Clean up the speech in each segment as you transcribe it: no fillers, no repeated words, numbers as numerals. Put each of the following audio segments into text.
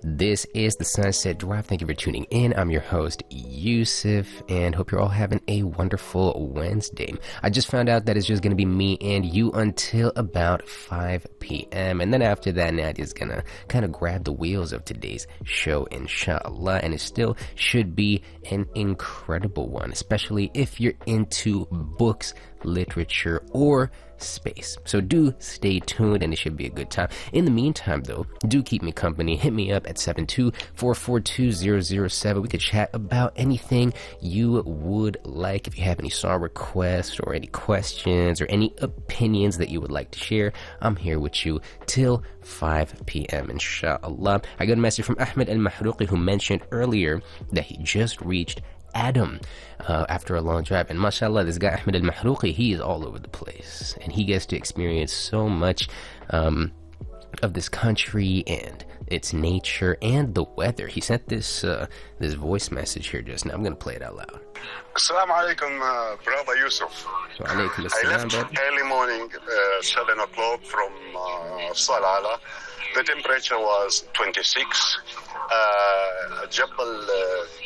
This is the Sunset Drive. Thank you for tuning in. I'm your host, Yusuf, and hope you're all having a wonderful Wednesday. I just found out that it's just going to be me and you until about 5 p.m. And then after that, Nadia's going to kind of grab the wheels of today's show, inshallah. And it still should be an incredible one, especially if you're into books, literature, or space. So do stay tuned and it should be a good time. In the meantime though, do keep me company. Hit me up at 724420007. We could chat about anything you would like. If you have any song requests or any questions or any opinions that you would like to share, I'm here with you till 5 p.m. inshallah. I got a message from Ahmed Al-Mahrouqi, who mentioned earlier that he just reached Adam after a long drive, and mashallah, this guy Ahmed Al-Mahrouqi, he is all over the place and he gets to experience so much of this country and its nature and the weather. He sent this voice message here just now. I'm gonna play it out loud. Assalamu alaikum, brother Yusuf. I left early morning, 7 o'clock from Salalah. The temperature was 26. Jabal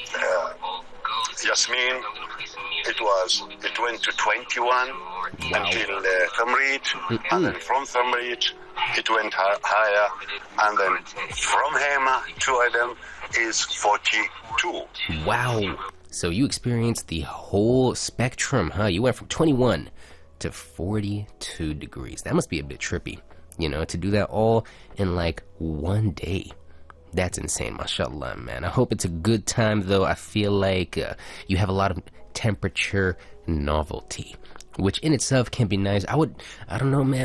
Yasmin, it went to 21 until Thamrid, and then from Thamrid it went higher, and then from Hema to Adam is 42. Wow. So you experienced the whole spectrum, huh? You went from 21 to 42 degrees. That must be a bit trippy, you know, to do that all in like one day. That's insane, mashallah, man. I hope it's a good time, though. I feel like you have a lot of temperature novelty, which in itself can be nice. I don't know, man.